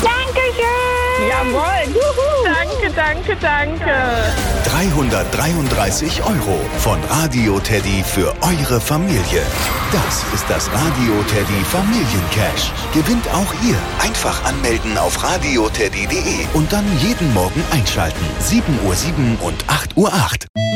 Dankeschön. Jawohl. Juhu. Danke, danke, danke. 333 € von Radio Teddy für eure Familie. Das ist das Radio Teddy Familiencash. Gewinnt auch ihr. Einfach anmelden auf radioteddy.de und dann jeden Morgen einschalten. 7:07 und 8:08 Uhr.